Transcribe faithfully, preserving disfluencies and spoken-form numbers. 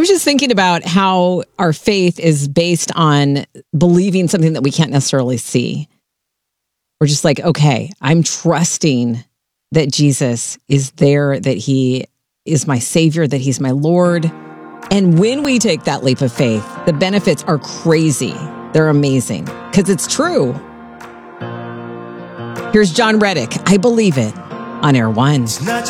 was just thinking about how our faith is based on believing something that we can't necessarily see. We're just like, okay, I'm trusting that Jesus is there, that he is my Savior, that he's my Lord. And when we take that leap of faith, the benefits are crazy. They're amazing because it's true. Here's John Reddick, I Believe It, on Air One.